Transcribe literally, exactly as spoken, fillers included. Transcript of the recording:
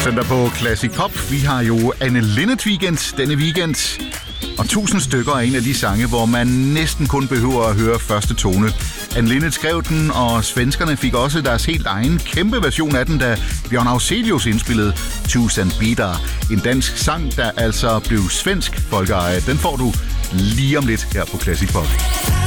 Søndag på Classic Pop. Vi har jo Anne Linnet weekend denne weekend. Og tusind stykker er en af de sange, hvor man næsten kun behøver at høre første tone. Anne Linnet skrev den, og svenskerne fik også deres helt egen kæmpe version af den, da Bjørn Afzelius indspillede Tusen Bitar. En dansk sang, der altså blev svensk folkeeje. Den får du lige om lidt her på Classic Pop.